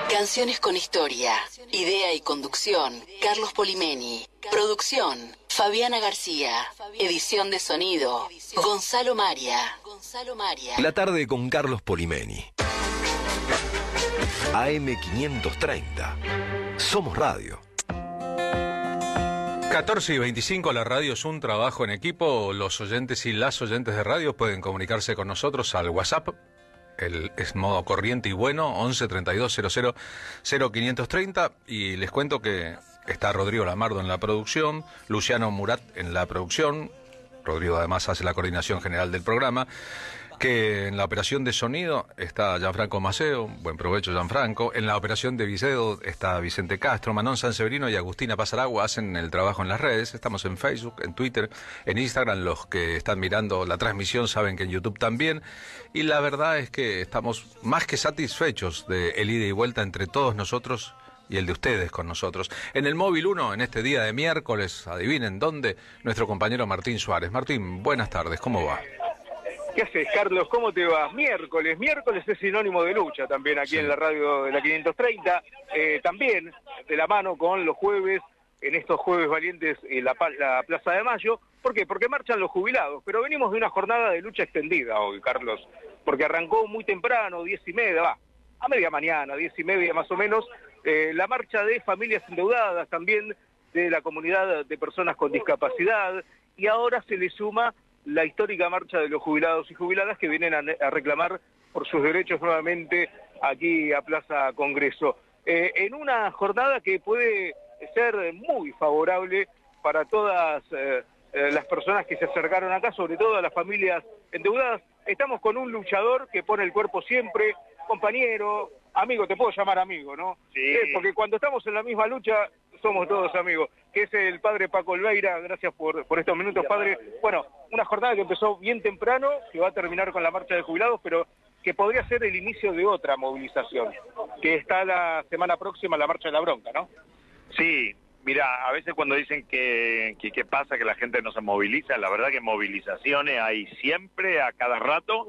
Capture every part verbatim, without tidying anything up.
Canciones con historia. Idea y conducción, Carlos Polimeni. Producción, Fabiana García. Edición de sonido, Gonzalo Maria. Gonzalo Maria. La tarde con Carlos Polimeni. A M quinientos treinta. Somos radio. catorce y veinticinco, la radio es un trabajo en equipo. Los oyentes y las oyentes de radio pueden comunicarse con nosotros al WhatsApp. El es modo corriente y bueno, once treinta y dos cero cero cero quinientos treinta. Y les cuento que está Rodrigo Lamardo en la producción, Luciano Murat en la producción. Rodrigo además hace la coordinación general del programa. Que en la operación de sonido está Gianfranco Maceo, buen provecho Gianfranco. En la operación de video está Vicente Castro, Manon Sanseverino y Agustina Pasaragua hacen el trabajo en las redes. Estamos en Facebook, en Twitter, en Instagram. Los que están mirando la transmisión saben que en YouTube también. Y la verdad es que estamos más que satisfechos de el ida y vuelta entre todos nosotros y el de ustedes con nosotros. En el Móvil uno, en este día de miércoles, adivinen dónde, nuestro compañero Martín Suárez. Martín, buenas tardes, ¿cómo va? ¿Qué haces, Carlos? ¿Cómo te va? Miércoles. Miércoles es sinónimo de lucha también aquí sí. En la radio de la quinientos treinta. Eh, también de la mano con los jueves, en estos jueves valientes en la, la Plaza de Mayo. ¿Por qué? Porque marchan los jubilados. Pero venimos de una jornada de lucha extendida hoy, Carlos. Porque arrancó muy temprano, diez y media, va, a media mañana, diez y media más o menos, eh, la marcha de familias endeudadas, también de la comunidad de personas con discapacidad. Y ahora se le suma la histórica marcha de los jubilados y jubiladas que vienen a, a reclamar por sus derechos nuevamente aquí a Plaza Congreso. Eh, en una jornada que puede ser muy favorable para todas eh, eh, las personas que se acercaron acá, sobre todo a las familias endeudadas. Estamos con un luchador que pone el cuerpo siempre, compañero, amigo, te puedo llamar amigo, ¿no? Sí. Eh, porque cuando estamos en la misma lucha somos todos amigos, que es el padre Paco Olveira. Gracias por, por estos minutos, padre. Bueno, una jornada que empezó bien temprano, que va a terminar con la marcha de jubilados, pero que podría ser el inicio de otra movilización, que está la semana próxima, la marcha de la bronca, ¿no? Sí, mira, a veces cuando dicen que, que, que pasa, que la gente no se moviliza, la verdad que movilizaciones hay siempre, a cada rato,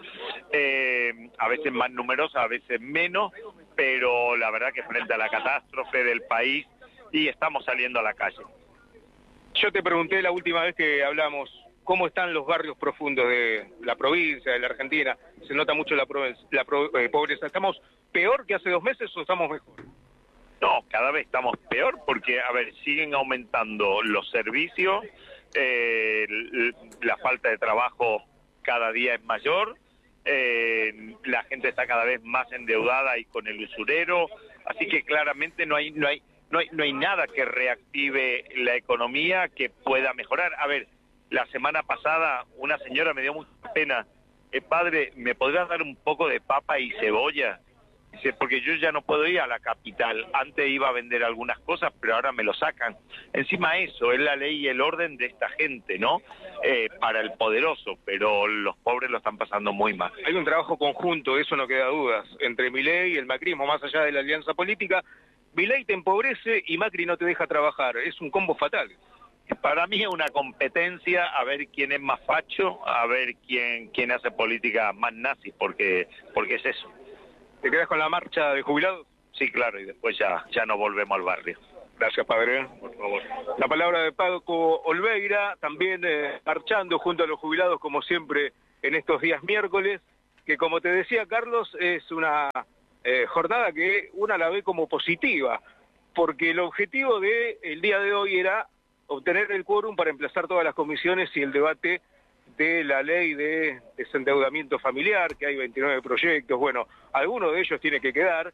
eh, a veces más numerosas, a veces menos, pero la verdad que frente a la catástrofe del país, y estamos saliendo a la calle. Yo te pregunté la última vez que hablamos, ¿cómo están los barrios profundos de la provincia, de la Argentina? Se nota mucho la, la eh, pobreza. ¿Estamos peor que hace dos meses o estamos mejor? No, cada vez estamos peor porque, a ver, siguen aumentando los servicios, eh, la falta de trabajo cada día es mayor, eh, la gente está cada vez más endeudada y con el usurero, así que claramente no hay, no hay, no hay, no hay nada que reactive la economía que pueda mejorar. A ver, la semana pasada una señora me dio mucha pena, eh, padre, ¿me podrás dar un poco de papa y cebolla? Dice, porque yo ya no puedo ir a la capital, antes iba a vender algunas cosas, pero ahora me lo sacan. Encima eso, es la ley y el orden de esta gente, ¿no? Eh, para el poderoso, pero los pobres lo están pasando muy mal. Hay un trabajo conjunto, eso no queda dudas, entre Milei y el macrismo, más allá de la alianza política. Milei te empobrece y Macri no te deja trabajar, es un combo fatal. Para mí es una competencia a ver quién es más facho, a ver quién, quién hace política más nazi, porque, porque es eso. ¿Te quedas con la marcha de jubilados? Sí, claro, y después ya, ya no volvemos al barrio. Gracias, padre. Por favor. La palabra de Paco Olveira, también eh, marchando junto a los jubilados, como siempre, en estos días miércoles, que como te decía, Carlos, es una eh, jornada que una la ve como positiva, porque el objetivo del día de hoy era obtener el quórum para emplazar todas las comisiones y el debate de la ley de desendeudamiento familiar, que hay veintinueve proyectos, bueno, alguno de ellos tiene que quedar,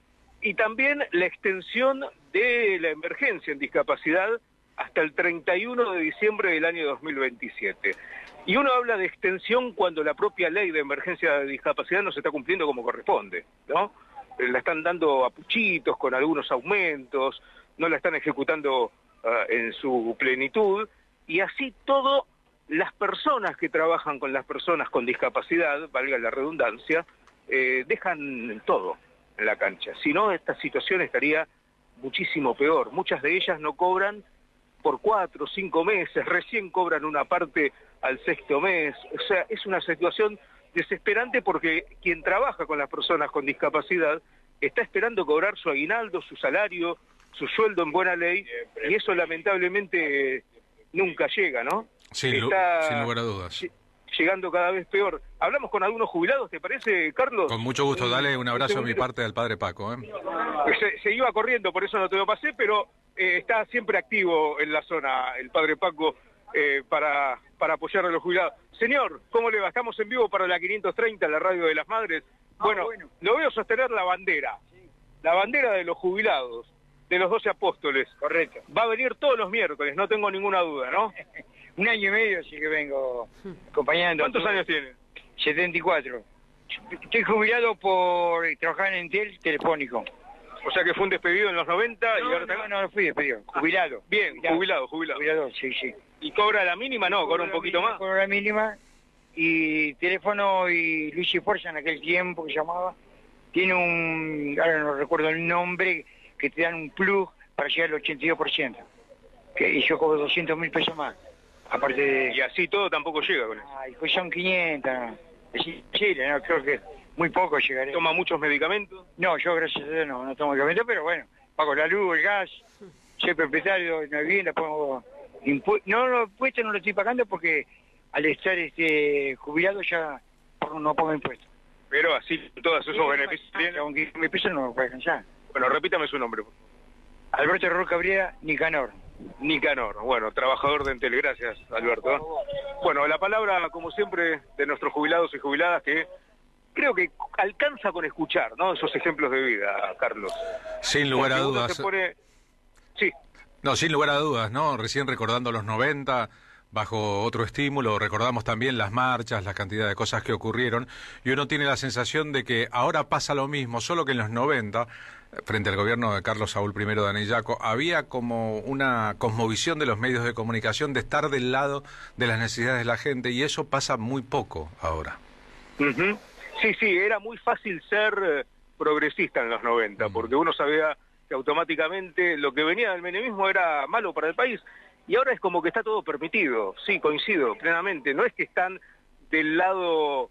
y también la extensión de la emergencia en discapacidad hasta el treinta y uno de diciembre del año dos mil veintisiete. Y uno habla de extensión cuando la propia ley de emergencia de discapacidad no se está cumpliendo como corresponde, ¿no? La están dando a puchitos con algunos aumentos, no la están ejecutando uh, en su plenitud, y así todo. Las personas que trabajan con las personas con discapacidad, valga la redundancia, eh, dejan todo en la cancha. Si no, esta situación estaría muchísimo peor. Muchas de ellas no cobran por cuatro o cinco meses, recién cobran una parte al sexto mes. O sea, es una situación desesperante porque quien trabaja con las personas con discapacidad está esperando cobrar su aguinaldo, su salario, su sueldo en buena ley, y eso lamentablemente eh, nunca llega, ¿no? Sin, está sin lugar a dudas. Llegando cada vez peor. Hablamos con algunos jubilados, ¿te parece, Carlos? Con mucho gusto, dale un abrazo a mi parte del padre Paco. ¿eh? Se, se iba corriendo, por eso no te lo pasé, pero eh, está siempre activo en la zona el padre Paco eh, para, para apoyar a los jubilados. Señor, ¿cómo le va? Estamos en vivo para la quinientos treinta, la radio de las madres. Bueno, ah, bueno. Lo veo sostener la bandera, sí. La bandera de los jubilados, de los doce apóstoles. Correcto. Va a venir todos los miércoles, no tengo ninguna duda, ¿no? Un año y medio sí que vengo acompañando. ¿Cuántos años tiene? setenta y cuatro. Estoy jubilado por trabajar en Entel Telefónico. O sea que fue un despedido en los noventa no, y ahora... No, no, no fui despedido, jubilado. Ah, bien, jubilado, jubilado. Jubilado, sí, sí. ¿Y cobra la mínima? No, cobra un poquito mínima, más. Cobra la mínima, y teléfono y Luis y Forza en aquel tiempo que llamaba, tiene un, ahora no recuerdo el nombre, que te dan un plus para llegar al ochenta y dos por ciento. Que, y yo cobro doscientos mil pesos más. Aparte de... Y así todo tampoco llega con eso. Ay, pues son quinientos, ¿no? Es imposible, ¿no? Creo que muy poco llegaré. ¿Toma muchos medicamentos? No, yo gracias a Dios no, no tomo medicamentos, pero bueno, pago la luz, el gas, soy propietario de una vivienda, pongo impuestos. No, los impuestos no los estoy pagando porque al estar este jubilado ya no pongo impuestos. Pero así todos esos sí, beneficios tienen. Aunque me pesan no me puede alcanzar. Bueno, repítame su nombre. Alberto Raúl Cabrera Nicanor. Nicanor, bueno, trabajador de Entel, gracias Alberto. Bueno, la palabra, como siempre, de nuestros jubilados y jubiladas, que creo que alcanza con escuchar, ¿no? Esos ejemplos de vida, Carlos. Sin lugar a dudas. Se pone... Sí. No, sin lugar a dudas, ¿no? Recién recordando los noventa, bajo otro estímulo, recordamos también las marchas, la cantidad de cosas que ocurrieron, y uno tiene la sensación de que ahora pasa lo mismo, solo que en los noventa, frente al gobierno de Carlos Saúl primero de Anillaco, había como una cosmovisión de los medios de comunicación de estar del lado de las necesidades de la gente, y eso pasa muy poco ahora. Uh-huh. Sí, sí, era muy fácil ser eh, progresista en los noventa, uh-huh. porque uno sabía que automáticamente lo que venía del menemismo era malo para el país, y ahora es como que está todo permitido. Sí, coincido plenamente, no es que están del lado...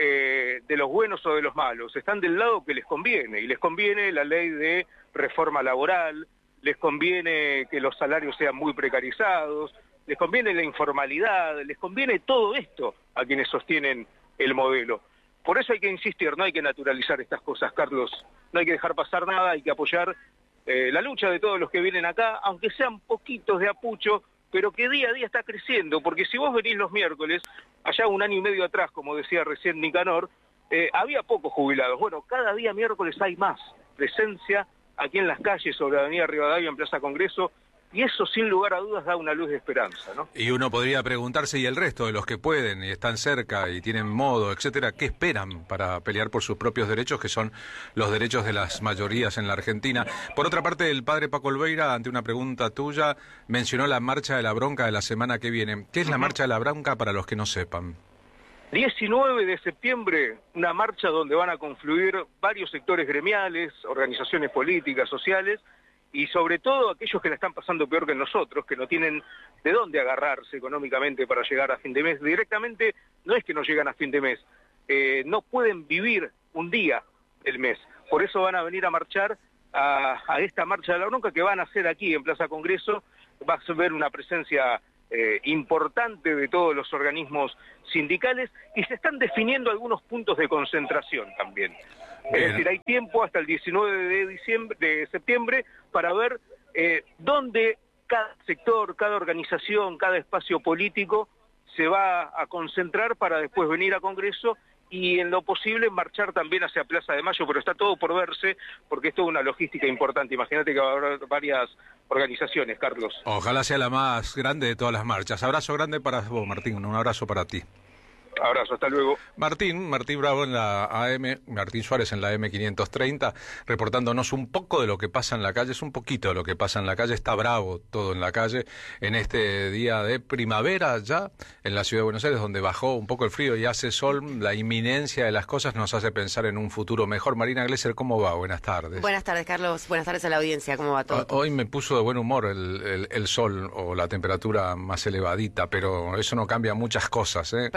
Eh, de los buenos o de los malos, están del lado que les conviene, y les conviene la ley de reforma laboral, les conviene que los salarios sean muy precarizados, les conviene la informalidad, les conviene todo esto a quienes sostienen el modelo. Por eso hay que insistir, no hay que naturalizar estas cosas, Carlos, no hay que dejar pasar nada, hay que apoyar eh, la lucha de todos los que vienen acá, aunque sean poquitos de apucho, pero que día a día está creciendo, porque si vos venís los miércoles, allá un año y medio atrás, como decía recién Nicanor, eh, había pocos jubilados. Bueno, cada día miércoles hay más presencia aquí en las calles, sobre la avenida Rivadavia, en Plaza Congreso, y eso sin lugar a dudas da una luz de esperanza, ¿no? Y uno podría preguntarse, ¿y el resto de los que pueden y están cerca y tienen modo, etcétera, qué esperan para pelear por sus propios derechos, que son los derechos de las mayorías en la Argentina? Por otra parte, el padre Paco Olveira, ante una pregunta tuya, mencionó la Marcha de la Bronca de la semana que viene. ¿Qué es la Marcha de la Bronca para los que no sepan? diecinueve de septiembre, una marcha donde van a confluir varios sectores gremiales, organizaciones políticas, sociales, y sobre todo aquellos que la están pasando peor que nosotros, que no tienen de dónde agarrarse económicamente para llegar a fin de mes. Directamente no es que no llegan a fin de mes, eh, no pueden vivir un día del mes. Por eso van a venir a marchar a, a esta Marcha de la Bronca que van a hacer aquí en Plaza Congreso. Va a ver una presencia eh, importante de todos los organismos sindicales, y se están definiendo algunos puntos de concentración también. Es decir, hay tiempo hasta el diecinueve de diciembre, de septiembre, para ver eh, dónde cada sector, cada organización, cada espacio político se va a concentrar para después venir a Congreso y en lo posible marchar también hacia Plaza de Mayo, pero está todo por verse, porque esto es una logística importante. Imagínate que va a haber varias organizaciones, Carlos. Ojalá sea la más grande de todas las marchas. Abrazo grande para vos, Martín, un abrazo para ti. Abrazo, hasta luego. Martín, Martín Bravo en la A M, Martín Suárez en la A M quinientos treinta, reportándonos un poco de lo que pasa en la calle, es un poquito de lo que pasa en la calle, está bravo todo en la calle en este día de primavera ya en la ciudad de Buenos Aires, donde bajó un poco el frío y hace sol. La inminencia de las cosas nos hace pensar en un futuro mejor. Marina Glesser, ¿cómo va? Buenas tardes. Buenas tardes, Carlos. Buenas tardes a la audiencia. ¿Cómo va todo? Hoy me puso de buen humor el, el, el sol o la temperatura más elevadita, pero eso no cambia muchas cosas, ¿eh? Cambia algunas.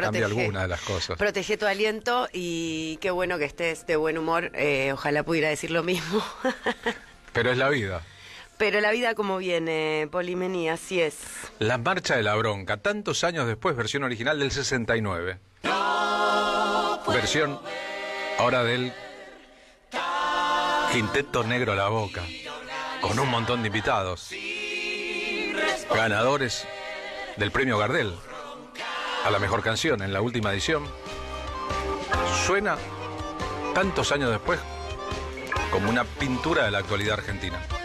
una de las cosas. Protege tu aliento y qué bueno que estés de buen humor. Eh, ojalá pudiera decir lo mismo. Pero es la vida. Pero la vida como viene, Polimeni, así es. La Marcha de la Bronca, tantos años después, versión original del sesenta y nueve. Versión ahora del Quinteto Negro a la Boca, con un montón de invitados, ganadores del premio Gardel a la mejor canción en la última edición. Suena tantos años después como una pintura de la actualidad argentina.